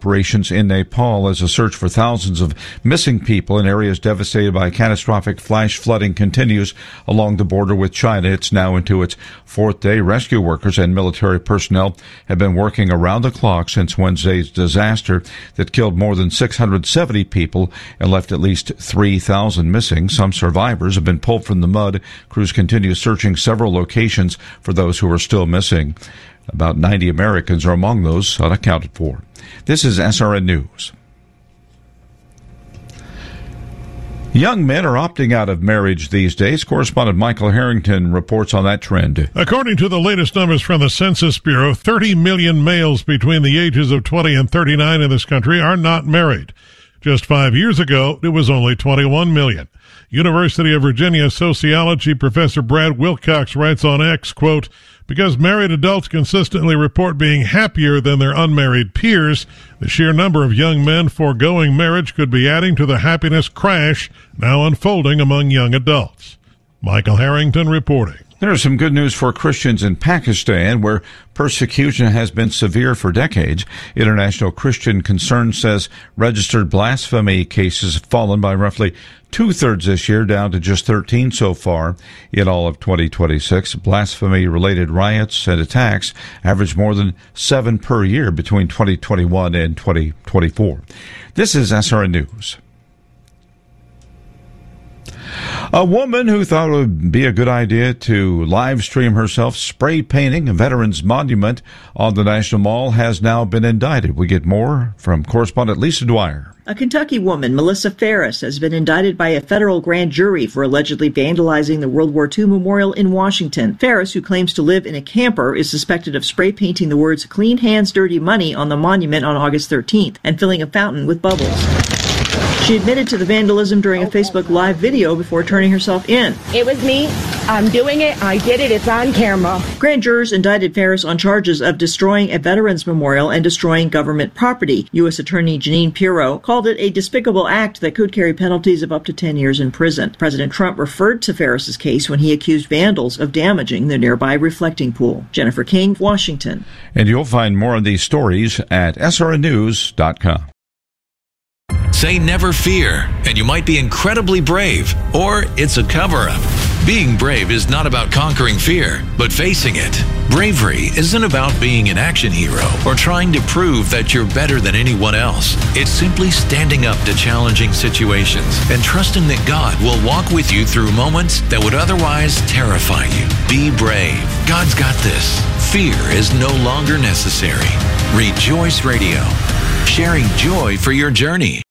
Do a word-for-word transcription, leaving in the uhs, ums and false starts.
operations in Nepal as a search for thousands of missing people in areas devastated by catastrophic flash flooding continues along the border with China. It's now into its fourth day. Rescue workers and military personnel have been working around the clock since Wednesday's disaster that killed more than six hundred seventy people and left at least three thousand missing. Some survivors have been pulled from the mud. Crews continue searching several locations for those who are still missing. About ninety Americans are among those unaccounted for. This is S R N News. Young men are opting out of marriage these days. Correspondent Michael Harrington reports on that trend. According to the latest numbers from the Census Bureau, thirty million males between the ages of twenty and thirty-nine in this country are not married. Just five years ago, it was only twenty-one million. University of Virginia sociology professor Brad Wilcox writes on X, quote, because married adults consistently report being happier than their unmarried peers, the sheer number of young men foregoing marriage could be adding to the happiness crash now unfolding among young adults. Michael Harrington reporting. There's some good news for Christians in Pakistan, where persecution has been severe for decades. International Christian Concern says registered blasphemy cases have fallen by roughly two-thirds this year, down to just thirteen so far in all of twenty twenty-six. Blasphemy-related riots and attacks average more than seven per year between twenty twenty-one and twenty twenty-four. This is S R N News. A woman who thought it would be a good idea to live stream herself spray painting a veterans monument on the National Mall has now been indicted. We get more from correspondent Lisa Dwyer. A Kentucky woman, Melissa Ferris, has been indicted by a federal grand jury for allegedly vandalizing the World War Two memorial in Washington. Ferris, who claims to live in a camper, is suspected of spray painting the words "Clean Hands, Dirty Money" on the monument on August thirteenth and filling a fountain with bubbles. She admitted to the vandalism during a Facebook Live video before turning herself in. It was me. I'm doing it. I did it. It's on camera. Grand jurors indicted Ferris on charges of destroying a veterans memorial and destroying government property. U S Attorney Jeanine Pirro called it a despicable act that could carry penalties of up to ten years in prison. President Trump referred to Ferris's case when he accused vandals of damaging the nearby reflecting pool. Jennifer King, Washington. And you'll find more of these stories at S R N news dot com. Say never fear, and you might be incredibly brave, or it's a cover-up. Being brave is not about conquering fear, but facing it. Bravery isn't about being an action hero or trying to prove that you're better than anyone else. It's simply standing up to challenging situations and trusting that God will walk with you through moments that would otherwise terrify you. Be brave. God's got this. Fear is no longer necessary. Rejoice Radio, sharing joy for your journey.